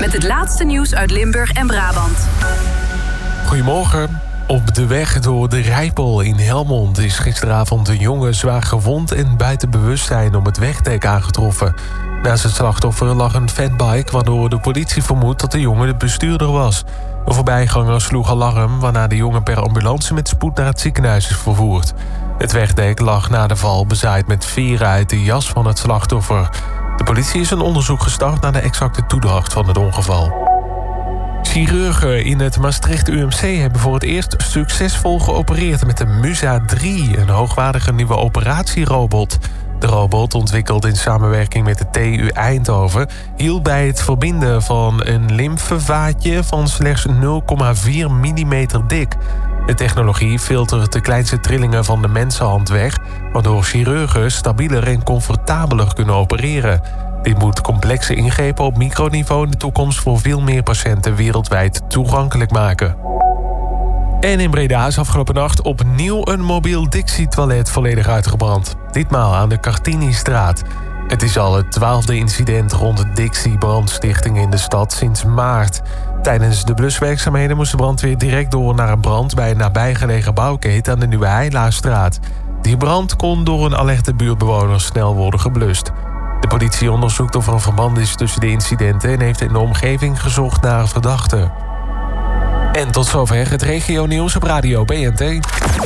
met het laatste nieuws uit Limburg en Brabant. Goedemorgen. Op de weg door de Rijpel in Helmond is gisteravond een jongen zwaar gewond en buiten bewustzijn op het wegdek aangetroffen. Naast het slachtoffer lag een fatbike, waardoor de politie vermoedt dat de jongen de bestuurder was. Een voorbijganger sloeg alarm, waarna de jongen per ambulance met spoed naar het ziekenhuis is vervoerd. Het wegdek lag na de val bezaaid met veren uit de jas van het slachtoffer. De politie is een onderzoek gestart naar de exacte toedracht van het ongeval. Chirurgen in het Maastricht UMC hebben voor het eerst succesvol geopereerd met de Musa 3, een hoogwaardige nieuwe operatierobot. De robot, ontwikkeld in samenwerking met de TU Eindhoven, hielp bij het verbinden van een lymfevaatje van slechts 0,4 mm dik. De technologie filtert de kleinste trillingen van de mensenhand weg, waardoor chirurgen stabieler en comfortabeler kunnen opereren. Dit moet complexe ingrepen op microniveau in de toekomst voor veel meer patiënten wereldwijd toegankelijk maken. En in Breda is afgelopen nacht opnieuw een mobiel Dixie-toilet volledig uitgebrand. Ditmaal aan de Cartini-straat. Het is al het 12e incident rond de Dixie-brandstichting in de stad sinds maart. Tijdens de bluswerkzaamheden moest de brandweer direct door naar een brand bij een nabijgelegen bouwketen aan de Nieuwe Heilaarstraat. Die brand kon door een alerte buurtbewoners snel worden geblust. De politie onderzoekt of er een verband is tussen de incidenten en heeft in de omgeving gezocht naar verdachten. En tot zover het regionieuws op Radio BNT.